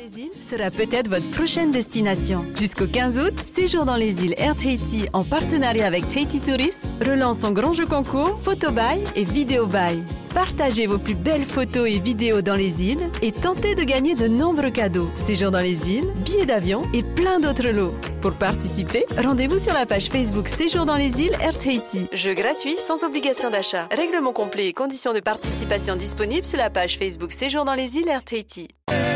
les îles sera peut-être votre prochaine destination. Jusqu'au 15 août, Séjour dans les îles Air Tahiti en partenariat avec Tahiti Tourisme relance son grand jeu concours Photo Buy et Vidéo Buy. Partagez vos plus belles photos et vidéos dans les îles et tentez de gagner de nombreux cadeaux. Séjour dans les îles, billets d'avion et plein d'autres lots. Pour participer, rendez-vous sur la page Facebook Séjour dans les îles Air Tahiti. Jeu gratuit sans obligation d'achat. Règlement complet et conditions de participation disponibles sur la page Facebook Séjour dans les îles Air Tahiti.